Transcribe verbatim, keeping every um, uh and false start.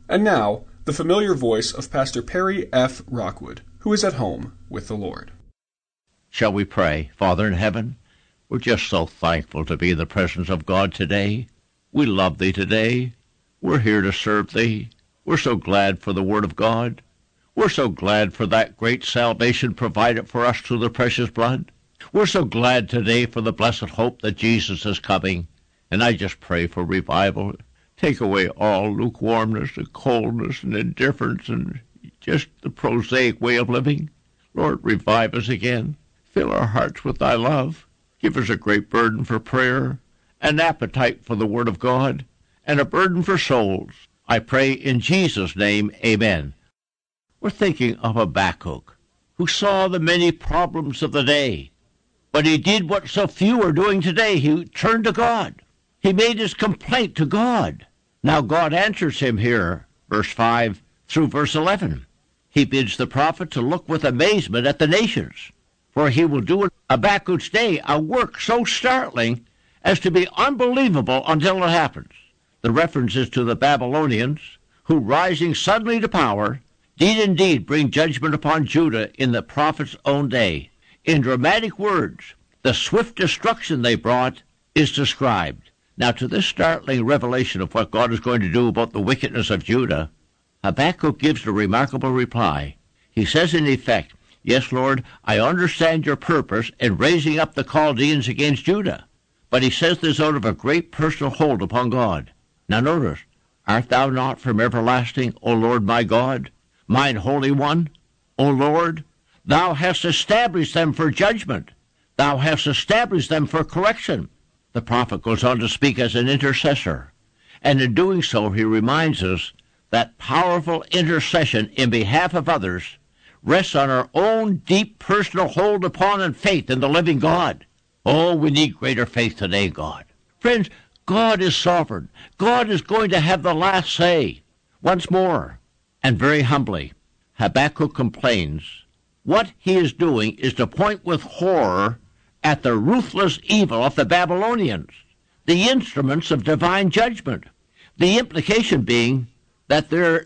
And now, the familiar voice of Pastor Perry F. Rockwood, who is at home with the Lord. Shall we pray? Father in heaven, we're just so thankful to be in the presence of God today. We love Thee today. We're here to serve Thee. We're so glad for the Word of God. We're so glad for that great salvation provided for us through the precious blood. We're so glad today for the blessed hope that Jesus is coming. And I just pray for revival. Take away all lukewarmness and coldness and indifference and just the prosaic way of living. Lord, revive us again. Fill our hearts with Thy love. Give us a great burden for prayer, an appetite for the Word of God, and a burden for souls. I pray in Jesus' name, amen. We're thinking of Habakkuk, who saw the many problems of the day. But he did what so few are doing today. He turned to God. He made his complaint to God. Now God answers him here, verse five through verse eleven. He bids the prophet to look with amazement at the nations, for he will do in Habakkuk's day a work so startling as to be unbelievable until it happens. The reference is to the Babylonians, who, rising suddenly to power, did indeed bring judgment upon Judah in the prophet's own day. In dramatic words, the swift destruction they brought is described. Now, to this startling revelation of what God is going to do about the wickedness of Judah, Habakkuk gives a remarkable reply. He says in effect, "Yes, Lord, I understand your purpose in raising up the Chaldeans against Judah." But he says this out of a great personal hold upon God. Now notice, "Art thou not from everlasting, O Lord my God, mine Holy One? O Lord, thou hast established them for judgment. Thou hast established them for correction." The prophet goes on to speak as an intercessor, and in doing so he reminds us that powerful intercession in behalf of others rests on our own deep personal hold upon and faith in the living God. Oh, we need greater faith today, God. Friends, God is sovereign. God is going to have the last say. Once more, and very humbly, Habakkuk complains. What he is doing is to point with horror at the ruthless evil of the Babylonians, the instruments of divine judgment. The implication being that their